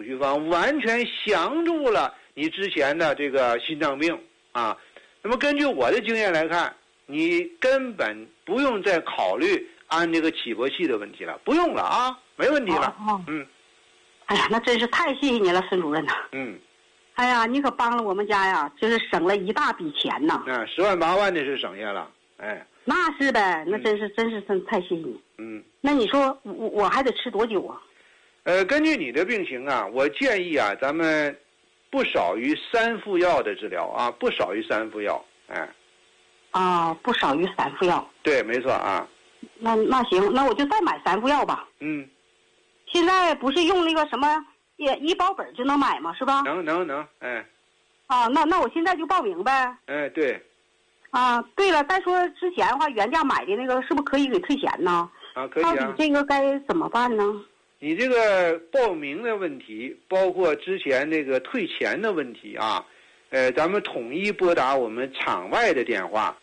补虚方完全降住了你之前的这个心脏病啊。那么根据我的经验来看，你根本不用再考虑安这个起搏器的问题了，不用了啊，没问题了。 哎呀，那真是太谢谢你了，孙主任呐。哎呀，你可帮了我们家呀，就是省了一大笔钱呐。 10万8万的是省下了，哎。 那是呗，那真是太谢谢你。那你说我还得吃多久啊？ 根据你的病情啊，我建议啊，咱们不少于3副药的治疗啊，不少于3副药，哎。 不少于3副药。对， 没错啊。 那行，那我就再买3副药吧。现在不是用那个什么医保本就能买吗？是吧？ 能，哎。 那我现在就报名呗。 哎，对。 对了，再说之前的话，原价买的那个是不是可以给退钱呢？ 可以啊。 到底这个该怎么办呢？ 你这个报名的问题，包括之前那个退钱的问题啊，咱们统一拨打我们场外的电话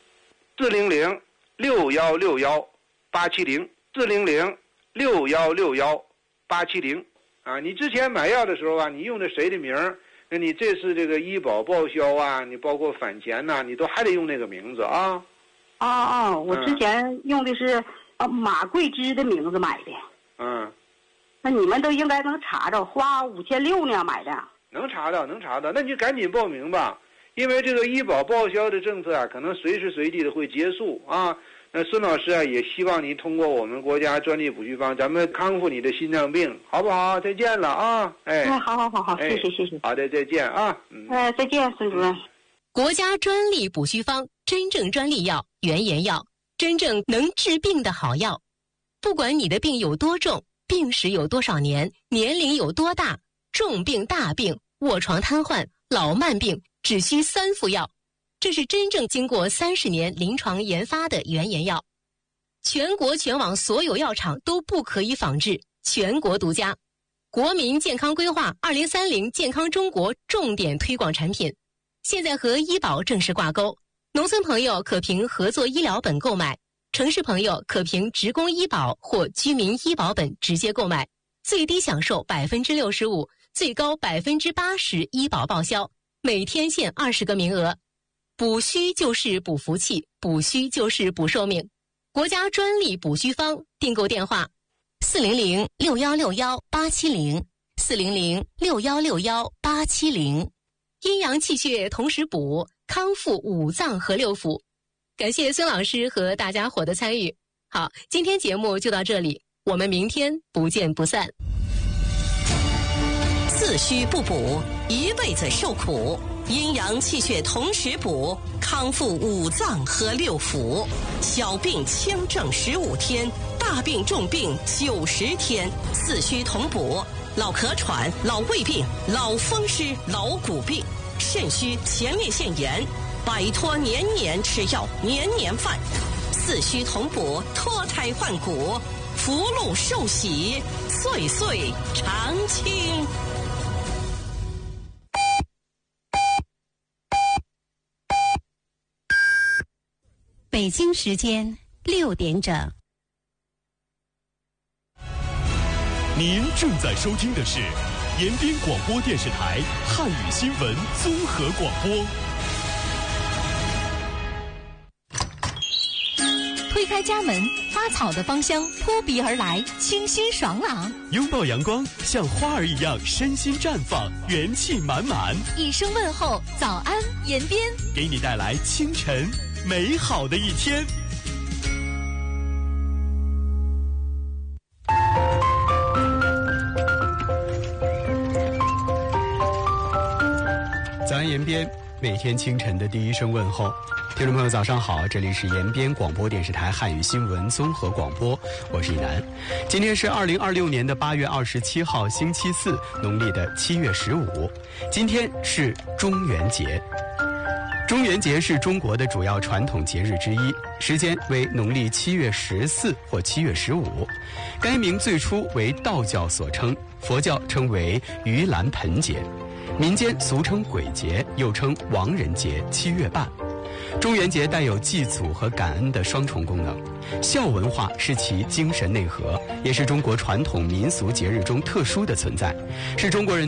，400-616-870，400-616-870啊。你之前买药的时候啊，你用的谁的名儿？那你这次这个医保报销啊，你包括返钱呐，你都还得用那个名字啊。 我之前用的是马桂枝的名字买的。那你们都应该能查着，花5600呢买的。 能查到，那你就赶紧报名吧，因为这个医保报销的政策啊，可能随时随地的会结束啊。那孙老师啊，也希望您通过我们国家专利补虚方，咱们康复你的心脏病，好不好？再见了啊！ 好，谢谢。 好的，再见啊！ 再见，孙主任。 国家专利补虚方，真正专利药、原研药，真正能治病的好药。不管你的病有多重，病史有多少年，年龄有多大，重病、大病、卧床瘫痪、老慢病，只需3副药。这是真正经过30年临床研发的原研药，全国全网所有药厂都不可以仿制，全国独家。国民健康规划2030健康中国重点推广产品，现在和医保正式挂钩。农村朋友可凭合作医疗本购买，城市朋友可凭职工医保或居民医保本直接购买，最低享受65%，最高80%医保报销，每天限20个名额。补虚就是补福气，补虚就是补寿命。国家专利补虚方，订购电话400-6161-870，400-6161-870。阴阳气血同时补，康复五脏和六腑。感谢孙老师和大家伙的参与。好，今天节目就到这里，我们明天不见不散。 自虚不补，一辈子受苦。阴阳气血同时补，康复五脏和六腑。小病轻症15天，大病重病90天，四虚同补。老咳喘、老胃病、老风湿、老骨病、肾虚、前列腺炎，摆脱年年吃药、年年犯。四虚同补，脱胎换骨，福禄寿喜，岁岁常青。 北京时间6点整。 您正在收听的是延边广播电视台汉语新闻综合广播。 推开家门，花草的芳香扑鼻而来，清新爽朗。 拥抱阳光，像花儿一样身心绽放，元气满满。 一声问候，早安延边， 给你带来清晨美好的一天。早安延边，每天清晨的第一声问候。听众朋友早上好，这里是延边广播电视台汉语新闻综合广播，我是以南。今天是2026年的8月27号星期四，农历的7月15。今天是中元节。中元节是中国的主要传统节日之一，时间为农历7月14或7月15。该名最初为道教所称，佛教称为盂兰盆节，民间俗称鬼节，又称亡人节、7月半。中元节带有祭祖和感恩的双重功能，孝文化是其精神内核，也是中国传统民俗节日中特殊的存在，是中国人